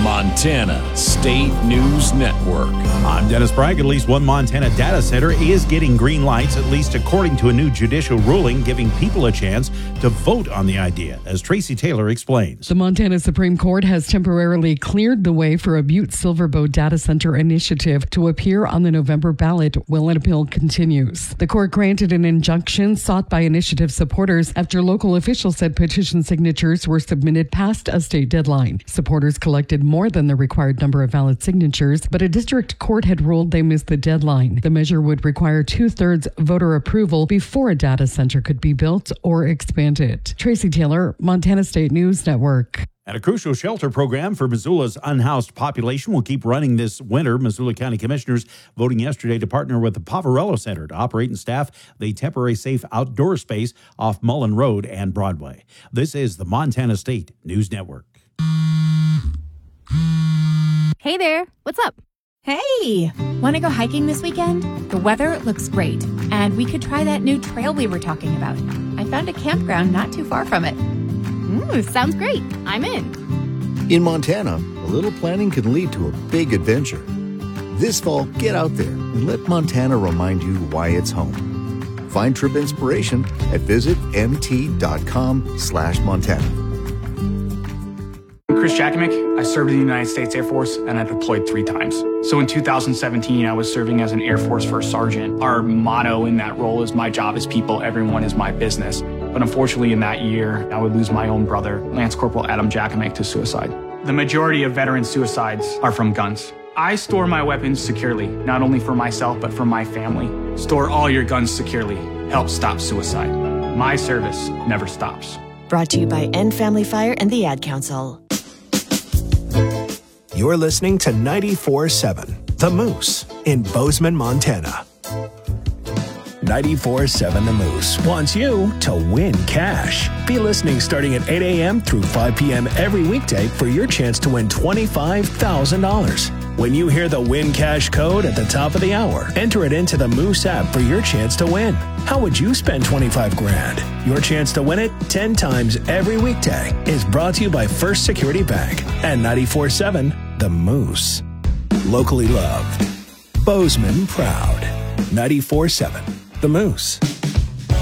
Montana State News Network. I'm Dennis Bragg. At least one Montana data center is getting green lights, at least according to a new judicial ruling, giving people a chance to vote on the idea, as Tracy Taylor explains. The Montana Supreme Court has temporarily cleared the way for a Butte Silverbow data center initiative to appear on the November ballot while an appeal continues. The court granted an injunction sought by initiative supporters after local officials said petition signatures were submitted past a state deadline. Supporters collected more than the required number of valid signatures, but a district court had ruled they missed the deadline. The measure would require 2/3 voter approval before a data center could be built or expanded. Tracy Taylor, Montana State News Network. And a crucial shelter program for Missoula's unhoused population will keep running this winter. Missoula County Commissioners voting yesterday to partner with the Poverello Center to operate and staff the temporary safe outdoor space off Mullen Road and Broadway. This is the Montana State News Network. Hey there, what's up? Hey, want to go hiking this weekend? The weather looks great, and we could try that new trail we were talking about. I found a campground not too far from it. Sounds great. I'm in. In Montana, a little planning can lead to a big adventure. This fall, get out there and let Montana remind you why it's home. Find trip inspiration at visitmt.com/Montana. I'm Chris Jakomick. I served in the United States Air Force and I deployed 3 times. So in 2017, I was serving as an Air Force First Sergeant. Our motto in that role is my job is people, everyone is my business. But unfortunately in that year, I would lose my own brother, Lance Corporal Adam Jakomick, to suicide. The majority of veteran suicides are from guns. I store my weapons securely, not only for myself, but for my family. Store all your guns securely. Help stop suicide. My service never stops. Brought to you by End Family Fire and the Ad Council. You're listening to 94.7 The Moose in Bozeman, Montana. 94.7 The Moose wants you to win cash. Be listening starting at 8 a.m. through 5 p.m. every weekday for your chance to win $25,000. When you hear the Win Cash code at the top of the hour, enter it into the Moose app for your chance to win. How would you spend $25,000? Your chance to win it 10 times every weekday is brought to you by First Security Bank and 94.7 The Moose. Locally loved. Bozeman proud. 94.7 The Moose.